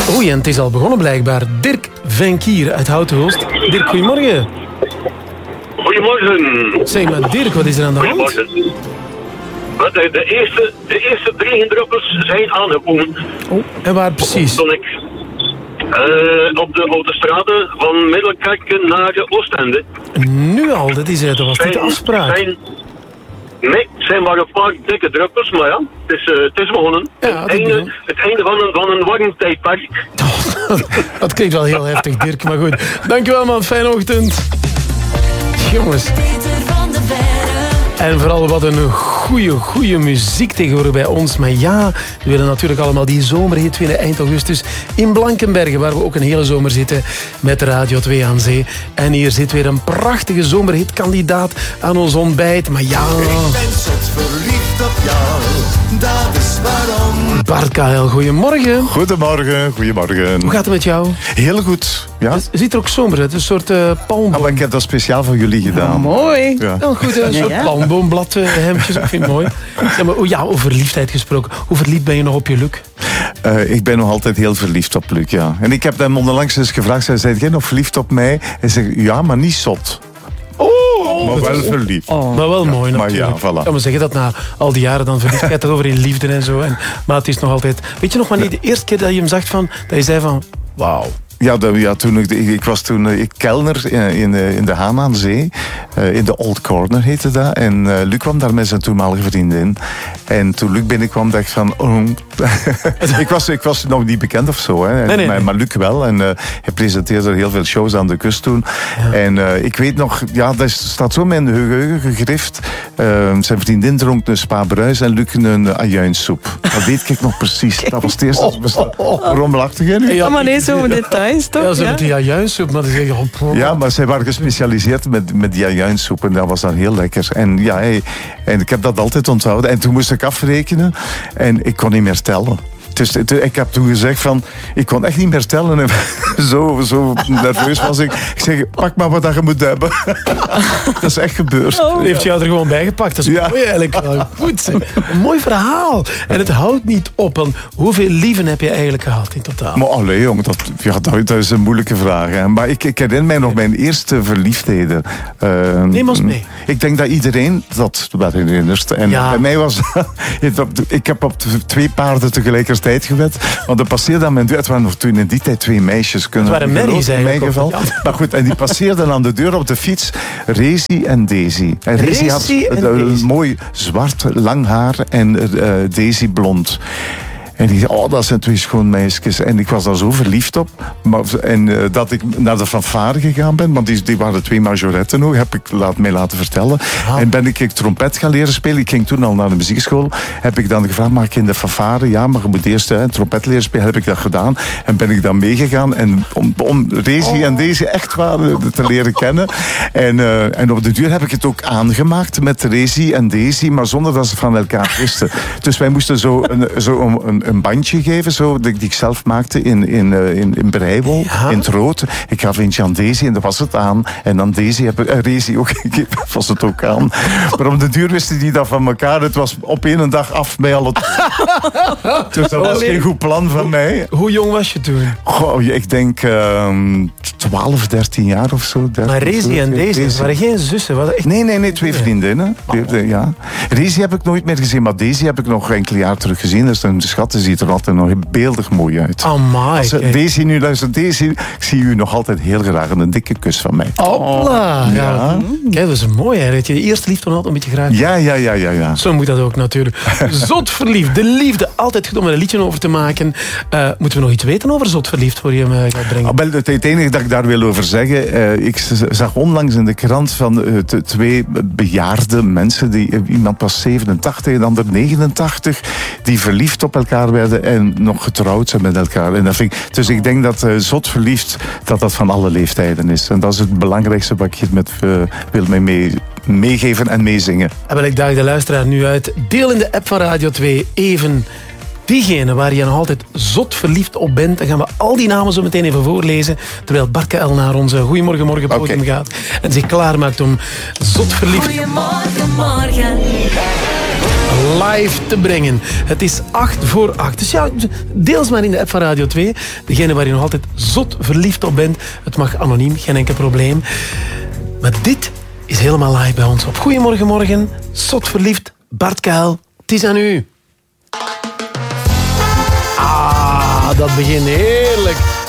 Oei, en het is al begonnen blijkbaar. Dirk Venkier uit Houten-Oost. Dirk, goedemorgen. Goedemorgen. Zeg maar, Dirk, wat is er aan de hand? Goedemorgen. De eerste regendruppels zijn aangekomen. Oh, en waar precies? Toen ik op de autostrade van Middelkerken naar Oostende. Nu al, dat was niet de afspraak. Nee, het zijn maar een paar dikke druppels, maar ja, het is begonnen. Ja, het einde van een warm tijdperk. Dat klinkt wel heel heftig, Dirk, maar goed. Dankjewel, man. Fijne ochtend. Jongens. En vooral wat een goede muziek tegenwoordig bij ons. Maar ja, we willen natuurlijk allemaal die zomerhit winnen eind augustus in Blankenbergen, waar we ook een hele zomer zitten met Radio 2 aan zee. En hier zit weer een prachtige zomerhitkandidaat aan ons ontbijt. Maar ja... Ik ben zot verliefd op jou, dat is waarom. Bart KL, goedemorgen. Goedemorgen. Hoe gaat het met jou? Heel goed. Ja? Het ziet er ook zomer uit, een soort palmboom. Maar ik heb dat speciaal voor jullie gedaan. Oh, mooi. Ja. Heel goed, een soort palmboomblad hemdjes. Ik vind het mooi. Zeg maar, over verliefdheid gesproken. Hoe verliefd ben je nog op je Luc? Ik ben nog altijd heel verliefd op Luc, ja. En ik heb hem onlangs eens gevraagd, zei jij nog verliefd op mij? Hij zegt, ja, maar niet zot. Maar wel verliefd. Maar wel mooi natuurlijk. Maar ja, voilà. Kan maar zeggen dat na al die jaren dan verliefd gaat dat over in liefde en zo. Maar het is nog altijd... Weet je nog wanneer de eerste keer dat je hem zag dat je zei van... Wauw. Ja, toen ik was toen kelner in de Haan aan Zee. In de Old Corner heette dat. En Luc kwam daar met zijn toenmalige vriendin. En toen Luc binnenkwam, dacht ik van... ik was nog niet bekend of zo. Hè. Nee. Maar Luc wel. En hij presenteerde heel veel shows aan de kust toen. Ja. En ik weet nog... Ja, dat staat zo in mijn geheugen gegrift. Zijn vriendin dronk een Spa Bruis en Luc een ajuinsoep. Dat weet ik nog precies. Dat was het eerste. Waarom lachte jij nu? Ja, maar nee, zo details. Toch? Ja, ze hebben die ajuinsoep, maar die zeggen... Ja, maar zij waren gespecialiseerd met die ajuinsoep en dat was dan heel lekker. En ja, en ik heb dat altijd onthouden. En toen moest ik afrekenen en ik kon niet meer tellen. Dus ik heb toen gezegd van, ik kon echt niet meer tellen. En zo nerveus was ik. Ik zeg, pak maar wat je moet hebben. Dat is echt gebeurd. Heeft jou er gewoon bijgepakt. Dat is mooi eigenlijk. Goed, een mooi verhaal. En het houdt niet op. Want hoeveel lieven heb je eigenlijk gehad in totaal? Maar allee, jong, dat is een moeilijke vraag. Hè. Maar ik herinner mij nog mijn eerste verliefdheden. Neem ons mee. Ik denk dat iedereen dat wel herinnert. En bij mij was... ik heb op 2 paarden tegelijkertijd gewed. Want er passeerde aan mijn deur. Het waren nog toen in die tijd 2 meisjes. Het waren merries in mijn geval. Maar goed, en die passeerden aan de deur op de fiets Rezi en Daisy. En Rezi had een mooi zwart lang haar en Daisy blond. En ik dacht, dat zijn 2 schoon meisjes. En ik was daar zo verliefd op. Dat ik naar de fanfare gegaan ben. Want die waren 2 majoretten nog, heb ik mij laten vertellen. En ben ik trompet gaan leren spelen. Ik ging toen al naar de muziekschool. Heb ik dan gevraagd, mag ik in de fanfare? Ja, maar je moet eerst trompet leren spelen. Heb ik dat gedaan. En ben ik dan meegegaan. En om Rezi en Daisy echt te leren kennen. En op de duur heb ik het ook aangemaakt met Rezi en Daisy. Maar zonder dat ze van elkaar wisten. Dus wij moesten zo een bandje geven, zo, die ik zelf maakte in breiwol, in het rood. Ik gaf eentje aan Daisy en dat was het aan. En dan Daisy heb ik Rezi ook gegeven, was het ook aan. Maar op de duur wisten die dat van elkaar. Het was op 1 dag af bij alle... Dus dat was geen goed plan van mij. Hoe jong was je toen? Goh, ik denk 12, 13 jaar of zo. Maar Rezi en Daisy waren geen zussen? Echt... Nee, 2 vriendinnen. Ja. Rezi heb ik nooit meer gezien, maar Daisy heb ik nog enkele jaar terug gezien. Dat is een schat, ze ziet er altijd nog beeldig mooi uit. Amai. Daisy nu luistert, Daisy, ik zie u nog altijd heel graag en een dikke kus van mij. Hopla. Ja. Kijk, dat is mooi hè. Je eerste liefde altijd een beetje graag. Ja. Zo moet dat ook natuurlijk. Zot verliefd, de liefde. Altijd goed om er een liedje over te maken. Moeten we nog iets weten over zot verliefd voor je hem gaat brengen? Het enige dat ik daar wil over zeggen, ik zag onlangs in de krant van 2 bejaarde mensen, iemand was 87 en de ander 89, die verliefd op elkaar werden en nog getrouwd zijn met elkaar. En dat vind ik, dus ik denk dat zot verliefd, dat van alle leeftijden is. En dat is het belangrijkste wat ik je wil meegeven en meezingen. En ik daag de luisteraar nu uit. Deel in de app van Radio 2 even diegene waar je nog altijd zot verliefd op bent. Dan gaan we al die namen zo meteen even voorlezen. Terwijl Bart KL naar onze Goedemorgen podium gaat. En zich klaarmaakt om zot verliefd... Goedemorgen, morgen. live te brengen. Het is 7:08. Dus ja, deels maar in de app van Radio 2. Degene waar je nog altijd zot verliefd op bent. Het mag anoniem, geen enkel probleem. Maar dit is helemaal live bij ons op Goedemorgen Morgen. Zot verliefd, Bart Kuil. Het is aan u. Ah, dat begint heerlijk.